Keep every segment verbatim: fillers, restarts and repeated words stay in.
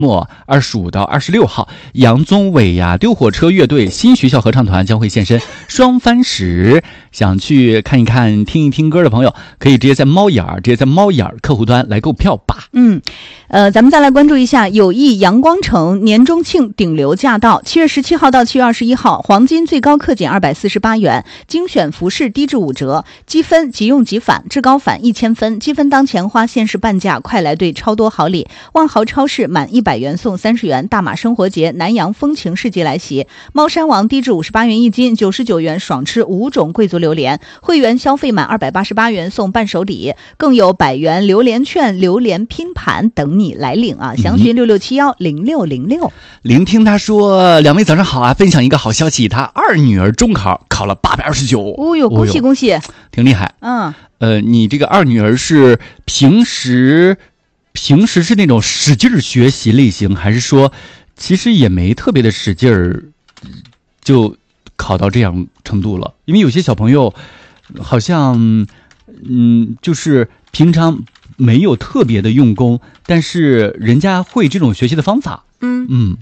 末二十五到二十六号，杨宗纬呀、丢火车乐队新学校合唱团将会现身双番石。想去看一看、听一听歌的朋友，可以直接在猫眼儿、直接在猫眼儿客户端来购票吧。 嗯，呃，咱们再来关注一下友谊阳光城年中庆顶流驾到，七月十七号到七月二十一号，黄金最高克减二百四十八元，精选服饰低至五折，积分即用即返，至高返一千分，积分当前花限时半价，快来兑超多好礼！万豪超市满一百元送三十元，大马生活节南洋风情市集来袭，猫山王低至五十八元一斤，九十九元爽吃五种贵族榴莲，会员消费满二百八十八元送伴手礼，更有百元榴莲券、榴莲拼盘等你来领啊！详询六六七幺零六零六。 聆听他说：“两位早上好啊，分享一个好消息，他二女儿中考考了八百二十九。 哦呦，恭喜恭喜， 挺厉害。 嗯， 呃，你这个二女儿是平时平时是那种使劲儿学习类型，还是说其实也没特别的使劲儿就考到这样程度了？因为有些小朋友好像嗯，就是平常没有特别的用功，但是人家会这种学习的方法。 嗯嗯，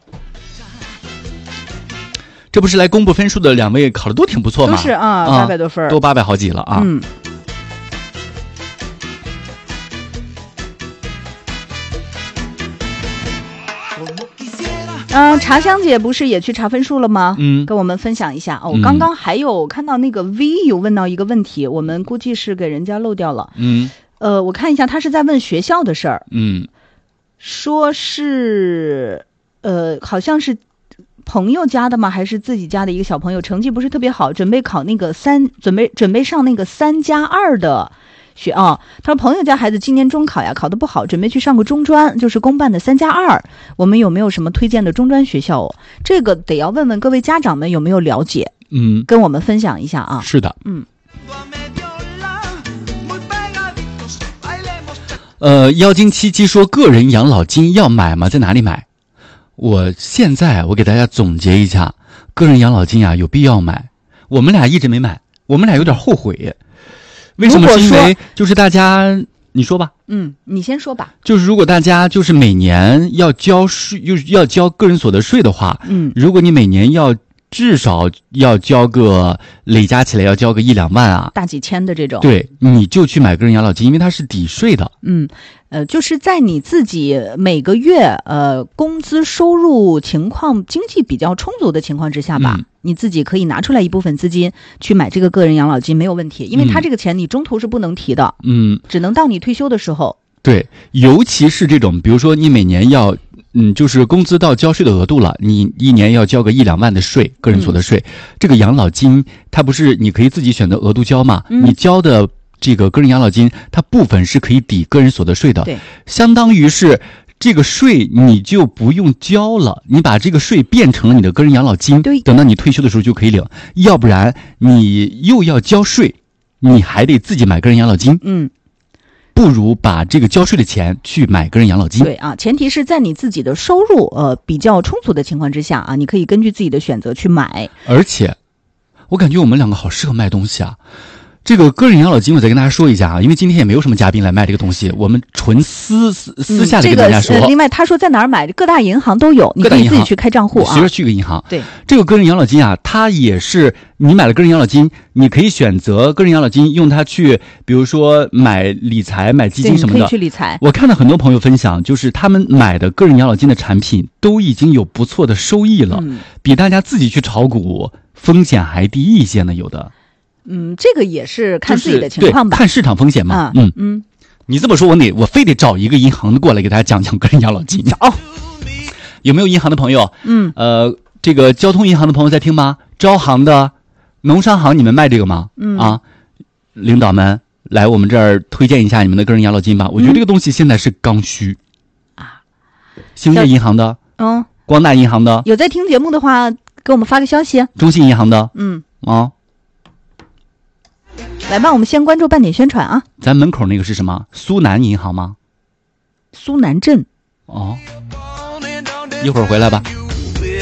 这不是来公布分数的两位考的都挺不错嘛？ 都是啊，八百多分， 都八百好几了啊。 嗯。嗯、呃，茶香姐不是也去查分数了吗？ 嗯， 跟我们分享一下哦。刚刚还有看到那个 V 有问到一个问题，我们估计是给人家漏掉了。 嗯， 呃，我看一下，他是在问学校的事儿。 嗯， 说是呃，好像是朋友家的吗？还是自己家的一个小朋友，成绩不是特别好，准备考那个三，准备准备上那个三加二的。学啊，他说朋友家孩子今年中考呀，考得不好，准备去上个中专，就是公办的三加二。我们有没有什么推荐的中专学校哦？这个得要问问各位家长们有没有了解， 嗯， 跟我们分享一下啊。 是的， 嗯。 呃，妖精七七说个人养老金要买吗？在哪里买？我现在我给大家总结一下，个人养老金啊有必要买。我们俩一直没买，我们俩有点后悔。为什么？是因为就是大家，你说吧。 嗯，你先说吧。 就是如果大家就是每年要交税，就是要交个人所得税的话， 嗯， 如果你每年要至少要交个累加起来要交个一两万啊， 大几千的这种， 对，你就去买个人养老金，因为它是抵税的。 嗯，呃，就是在你自己每个月呃工资收入情况经济比较充足的情况之下吧。嗯，你自己可以拿出来一部分资金去买这个个人养老金，没有问题，因为他这个钱你中途是不能提的，嗯，只能到你退休的时候。 对，尤其是这种，比如说你每年要，嗯，就是工资到交税的额度了，你一年要交个一两万的税，个人所得税，嗯，这个养老金它不是你可以自己选择额度交嘛？嗯，你交的这个个人养老金，它部分是可以抵个人所得税的， 对， 相当于是。这个税你就不用交了，你把这个税变成了你的个人养老金， 对， 等到你退休的时候就可以领。要不然你又要交税，你还得自己买个人养老金。 嗯， 不如把这个交税的钱去买个人养老金。 对啊，前提是在你自己的收入呃比较充足的情况之下啊，你可以根据自己的选择去买。 而且，我感觉我们两个好适合卖东西啊。这个个人养老金我再跟大家说一下啊，因为今天也没有什么嘉宾来卖这个东西，我们纯私私私下里跟大家说。 嗯这个呃、另外他说在哪儿买，各大银行都有，你可以自己去开账户啊， 随便去个银行。 对， 这个个人养老金啊，它也是你买了个人养老金，你可以选择个人养老金用它去，比如说买理财、买基金什么的， 可以去理财。 我看到很多朋友分享，就是他们买的个人养老金的产品都已经有不错的收益了，嗯、比大家自己去炒股风险还低一些呢，有的。 嗯，这个也是看自己的情况吧， 就是、看市场风险嘛。 啊、 嗯嗯， 你这么说，我得我非得找一个银行的过来给大家讲讲个人养老金。 找有没有银行的朋友？ 嗯， 呃，这个交通银行的朋友在听吗？招行的、农商行，你们卖这个吗？ 嗯啊，领导们来我们这儿推荐一下你们的个人养老金吧。我觉得这个东西现在是刚需啊。 兴业银行的， 嗯， 光大银行的， 有在听节目的话，给我们发个消息。 中信银行的， 嗯啊。 来吧，我们先关注半点宣传啊。 咱门口那个是什么？苏南银行吗？ 苏南镇。 哦，一会儿回来吧。